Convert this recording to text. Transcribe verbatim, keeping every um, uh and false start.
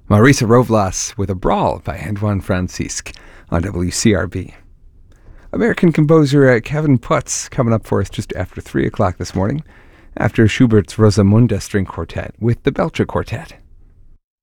Marisa Rovlas with A Brawl by Antoine Francisque on W C R B. American composer uh, Kevin Putz coming up for us just after three o'clock this morning, after Schubert's Rosamunde String Quartet with the Belcher Quartet.